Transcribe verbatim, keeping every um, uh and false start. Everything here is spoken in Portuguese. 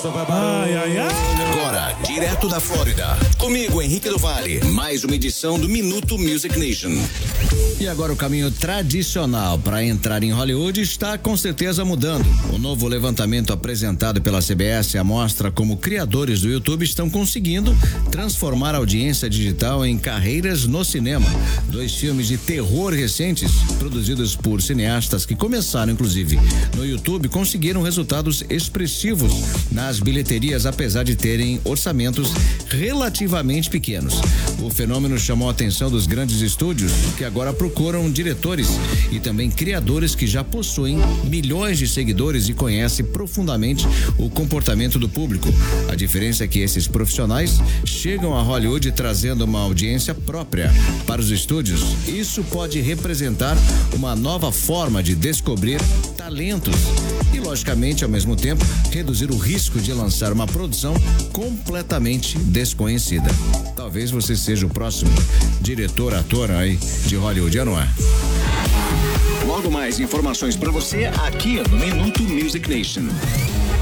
Ai, ai, ai. Agora, direto da Flórida, comigo, Henrique do Vale, mais uma edição do Minuto Music Nation. E agora o caminho tradicional para entrar em Hollywood está com certeza mudando. O novo levantamento apresentado pela C B S mostra como criadores do YouTube estão conseguindo transformar a audiência digital em carreiras no cinema. Dois filmes de terror recentes, produzidos por cineastas que começaram inclusive no YouTube, conseguiram resultados expressivos nas bilheterias, apesar de terem orçamentos relativamente pequenos. O fenômeno chamou a atenção dos grandes estúdios, que agora procuram diretores e também criadores que já possuem milhões de seguidores e conhecem profundamente o comportamento do público. A diferença é que esses profissionais chegam a Hollywood trazendo uma audiência própria. Para os estúdios, isso pode representar uma nova forma de descobrir talentos e, logicamente, ao mesmo tempo, reduzir o risco de lançar uma produção completamente desconhecida. Talvez você seja o próximo diretor, ator aí de Hollywood, não é? Logo mais informações para você aqui no Minuto Music Nation.